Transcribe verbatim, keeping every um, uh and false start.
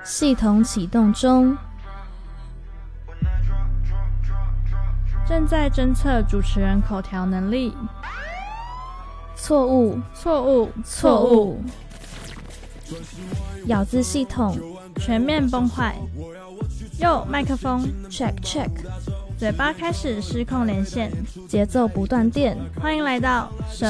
系统启动中。 正在侦测主持人口条能力。 错误， 错误， 错误。咬字系统全面崩坏。右麦克风 check check， 嘴巴开始失控连线， 节奏不断电。 欢迎来到